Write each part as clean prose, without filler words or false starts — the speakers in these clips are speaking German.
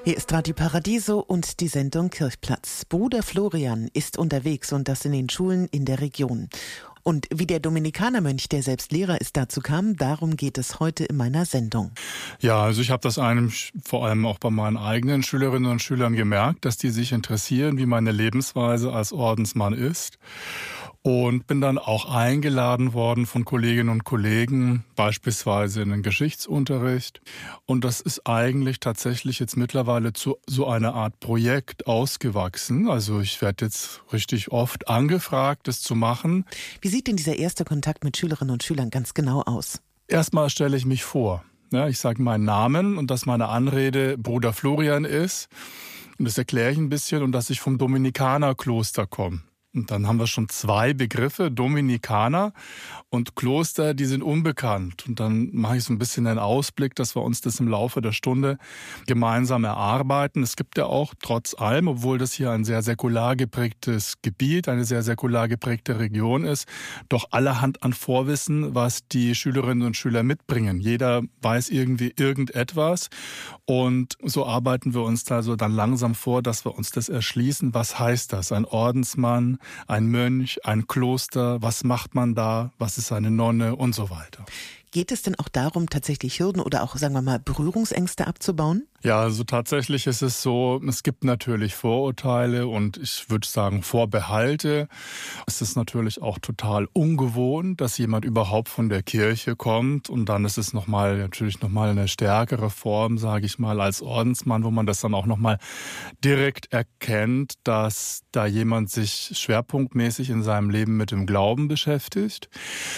Hier ist Radio Paradiso und die Sendung Kirchplatz. Bruder Florian ist unterwegs und das in den Schulen in der Region. Und wie der Dominikanermönch, der selbst Lehrer ist, dazu kam, darum geht es heute in meiner Sendung. Ja, also ich habe das vor allem auch bei meinen eigenen Schülerinnen und Schülern gemerkt, dass die sich interessieren, wie meine Lebensweise als Ordensmann ist. Und bin dann auch eingeladen worden von Kolleginnen und Kollegen, beispielsweise in den Geschichtsunterricht. Und das ist eigentlich tatsächlich jetzt mittlerweile zu so einer Art Projekt ausgewachsen. Also ich werde jetzt richtig oft angefragt, das zu machen. Wie sieht denn dieser erste Kontakt mit Schülerinnen und Schülern ganz genau aus? Erstmal stelle ich mich vor. Ja, ich sage meinen Namen und dass meine Anrede Bruder Florian ist. Und das erkläre ich ein bisschen und dass ich vom Dominikanerkloster komme. Und dann haben wir schon zwei Begriffe, Dominikaner und Kloster, die sind unbekannt. Und dann mache ich so ein bisschen einen Ausblick, dass wir uns das im Laufe der Stunde gemeinsam erarbeiten. Es gibt ja auch trotz allem, obwohl das hier ein sehr säkular geprägtes Gebiet, eine sehr säkular geprägte Region ist, doch allerhand an Vorwissen, was die Schülerinnen und Schüler mitbringen. Jeder weiß irgendwie irgendetwas. Und so arbeiten wir uns da so dann langsam vor, dass wir uns das erschließen. Was heißt das? Ein Ordensmann, ein Mönch, ein Kloster, was macht man da, was ist eine Nonne und so weiter. Geht es denn auch darum, tatsächlich Hürden oder auch, sagen wir mal, Berührungsängste abzubauen? Ja, also tatsächlich ist es so, es gibt natürlich Vorurteile und ich würde sagen Vorbehalte. Es ist natürlich auch total ungewohnt, dass jemand überhaupt von der Kirche kommt und dann ist es natürlich nochmal eine stärkere Form, sage ich mal, als Ordensmann, wo man das dann auch nochmal direkt erkennt, dass da jemand sich schwerpunktmäßig in seinem Leben mit dem Glauben beschäftigt.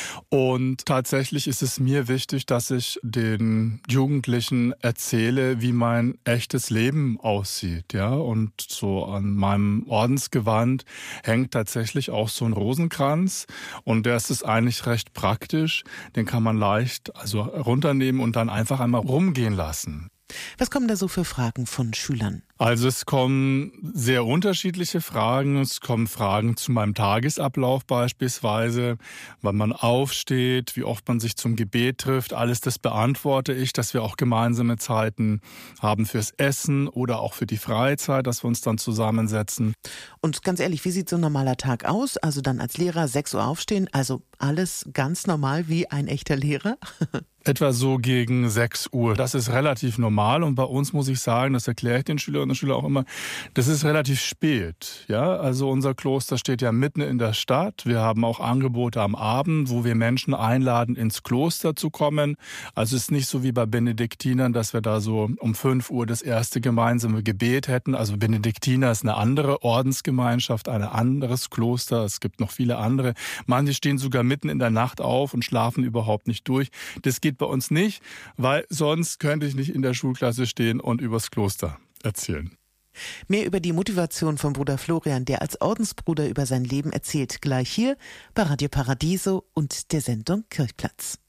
Und tatsächlich ist es mir wichtig, dass ich den Jugendlichen erzähle, wie mein echtes Leben aussieht, ja. Und so an meinem Ordensgewand hängt tatsächlich auch so ein Rosenkranz. Und der ist eigentlich recht praktisch. Den kann man leicht runternehmen und dann einfach einmal rumgehen lassen. Was kommen da so für Fragen von Schülern? Also es kommen sehr unterschiedliche Fragen. Es kommen Fragen zu meinem Tagesablauf beispielsweise, wann man aufsteht, wie oft man sich zum Gebet trifft. Alles das beantworte ich, dass wir auch gemeinsame Zeiten haben fürs Essen oder auch für die Freizeit, dass wir uns dann zusammensetzen. Und ganz ehrlich, wie sieht so ein normaler Tag aus? Also dann als Lehrer 6 Uhr aufstehen, also alles ganz normal wie ein echter Lehrer? Etwa so gegen 6 Uhr. Das ist relativ normal und bei uns muss ich sagen, das erkläre ich den Schülerinnen und Schülern auch immer, das ist relativ spät. Ja, also unser Kloster steht ja mitten in der Stadt. Wir haben auch Angebote am Abend, wo wir Menschen einladen, ins Kloster zu kommen. Also es ist nicht so wie bei Benediktinern, dass wir da so um 5 Uhr das erste gemeinsame Gebet hätten. Also Benediktiner ist eine andere Ordensgemeinschaft, ein anderes Kloster. Es gibt noch viele andere. Manche stehen sogar mitten in der Nacht auf und schlafen überhaupt nicht durch. Das geht bei uns nicht, weil sonst könnte ich nicht in der Schulklasse stehen und übers Kloster erzählen. Mehr über die Motivation von Bruder Florian, der als Ordensbruder über sein Leben erzählt, gleich hier bei Radio Paradiso und der Sendung Kirchplatz.